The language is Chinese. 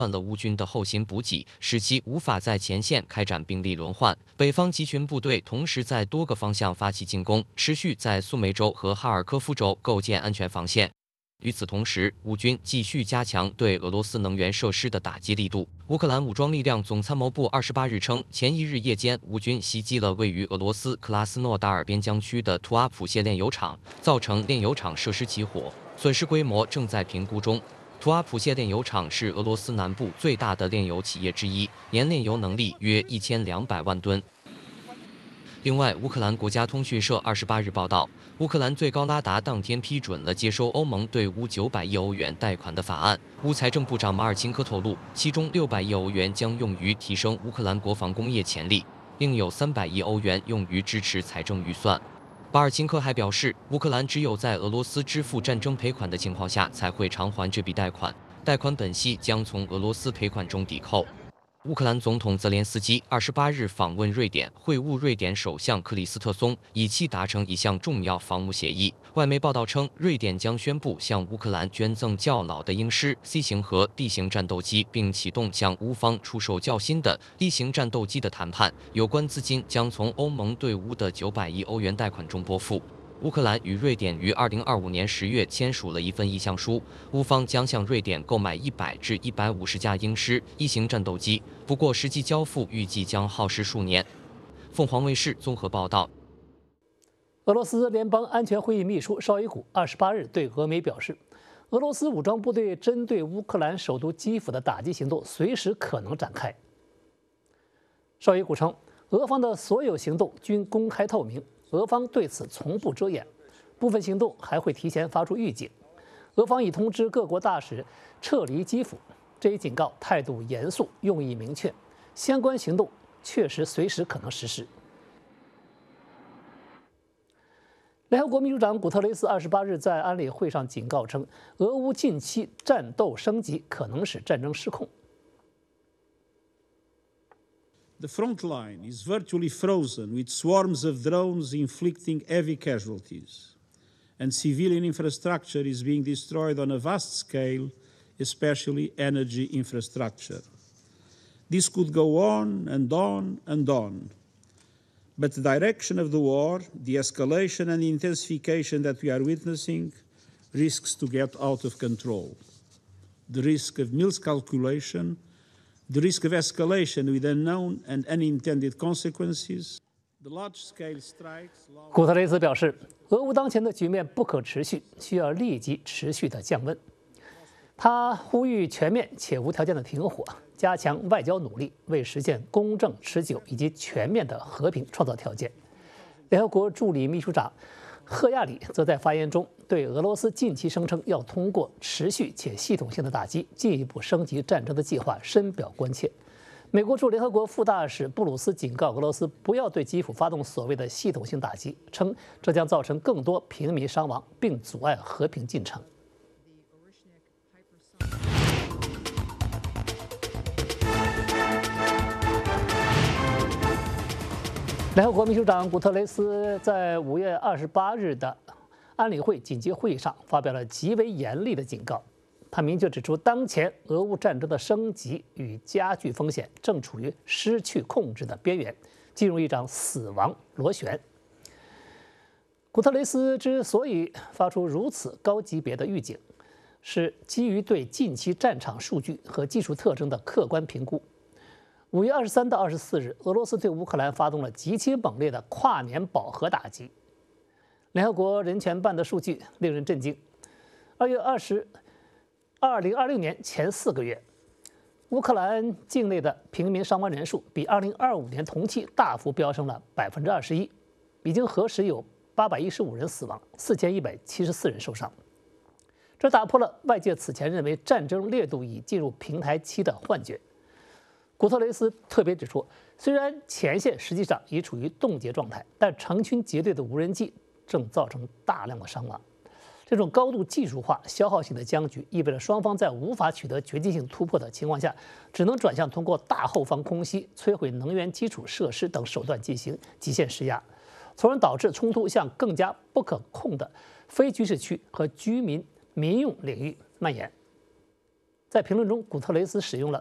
了乌军的后勤补给，使其无法在前线开展兵力轮换。北方集群部队同时在多个方向发起进攻，持续在苏梅州和哈尔科夫州构建安全防线。与此同时，乌军继续加强对俄罗斯能源设施的打击力度。乌克兰武装力量总参谋部28日称，前一日夜间，乌军袭击了位于俄罗斯克拉斯诺达尔边疆区的图阿普谢炼油厂，造成炼油厂设施起火，损失规模正在评估中。图阿普谢炼油厂是俄罗斯南部最大的炼油企业之一，年炼油能力约1200万吨。另外，乌克兰国家通讯社28日报道，乌克兰最高拉达当天批准了接收欧盟对乌900亿欧元贷款的法案。乌财政部长马尔钦科透露，其中600亿欧元将用于提升乌克兰国防工业潜力，另有300亿欧元用于支持财政预算。巴尔钦科还表示，乌克兰只有在俄罗斯支付战争赔款的情况下，才会偿还这笔贷款，贷款本息将从俄罗斯赔款中抵扣。乌克兰总统泽连斯基28日访问瑞典，会晤瑞典首相克里斯特松，以期达成一项重要防务协议。外媒报道称，瑞典将宣布向乌克兰捐赠较老的鹰狮 C 型和 D 型战斗机，并启动向乌方出售较新的 D 型战斗机的谈判。有关资金将从欧盟对乌的900亿欧元贷款中拨付。乌克兰与瑞典于2025年10月签署了一份意向书，乌方将向瑞典购买100至150架鹰狮1型战斗机，不过实际交付预计将耗时数年。凤凰卫视综合报道。 俄罗斯联邦安全会议秘书绍伊古28日对俄媒表示，俄罗斯武装部队针对乌克兰首都基辅的打击行动随时可能展开。绍伊古称，俄方的所有行动均公开透明，俄方对此从不遮掩，部分行动还会提前发出预警。俄方已通知各国大使撤离基辅，这一警告态度严肃，用意明确，相关行动确实随时可能实施。联合国秘书长古特雷斯28日在安理会上警告称，俄乌近期战斗升级可能使战争失控。 The front line is virtually frozen, with swarms of drones inflicting heavy casualties, and civilian infrastructure is being destroyed on a vast scale, especially energy infrastructure. This could go on and on and on. But the direction of the war, the escalation and intensification that we are witnessing, risks to get out of control. The risk of miscalculation, the risk of escalation with unknown and unintended consequences. 古特雷斯表示，俄乌当前的局面不可持续，需要立即持续的降温。他呼吁全面且无条件的停火，加强外交努力，为实现公正、持久以及全面的和平创造条件。联合国助理秘书长赫亚里则在发言中对俄罗斯近期声称要通过持续且系统性的打击，进一步升级战争的计划深表关切。美国驻联合国副大使布鲁斯警告俄罗斯不要对基辅发动所谓的系统性打击，称这将造成更多平民伤亡，并阻碍和平进程。联合国秘书长古特雷斯在5月28日的安理会紧急会议上发表了极为严厉的警告。他明确指出，当前俄乌战争的升级与加剧风险正处于失去控制的边缘，进入一场死亡螺旋。古特雷斯之所以发出如此高级别的预警，是基于对近期战场数据和技术特征的客观评估。5月23到24日，俄罗斯对乌克兰发动了极其猛烈的跨年饱和打击。联合国人权办的数据令人震惊。2026年前4个月，乌克兰境内的平民伤亡人数比2025年同期大幅飙升了21%，已经核实有815人死亡，4174人受伤。这打破了外界此前认为战争烈度已进入平台期的幻觉。古特雷斯特别指出，虽然前线实际上已处于冻结状态，但成群结队的无人机正造成大量的伤亡。这种高度技术化、消耗性的僵局，意味着双方在无法取得决定性突破的情况下，只能转向通过大后方空袭、摧毁能源基础设施等手段进行极限施压，从而导致冲突向更加不可控的非军事区和民用领域蔓延。 在评论中，古特雷斯使用了